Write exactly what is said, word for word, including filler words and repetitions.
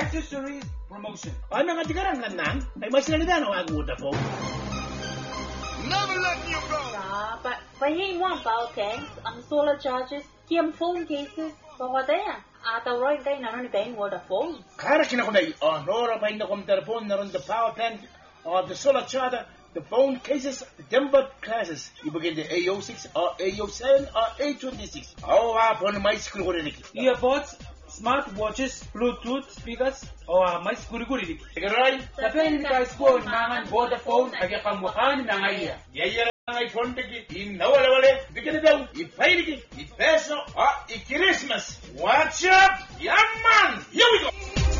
accessories promotion. Ano nga tigarang nga nang? Ay mas nalida na wag Vodafone. Never let you go. Dapat. Pahin mo ang power tanks, ang solar charges, kiam phone cases, pawadaya. Ata roy kay nanon kay Vodafone. Kara kinakunay, oh, nora pa na kong telefon naron the power bank, or the solar charger, the phone cases, the tempered classes. Ibigay the A O six, or A O seven, or A twenty-six. Oh, hapon may school ko rin. Earpods, smart watches, Bluetooth speakers, o uh, may siguri-guri. Tigaray, Sa Pelica School, mangan Vodafone, agapamukan na ngaya. yaya ang iPhone tiki, inawala-wala, bigyan na daw, ipay-liki, ipeso, ah, i-Christmas. Watch up, yaman! Here we go!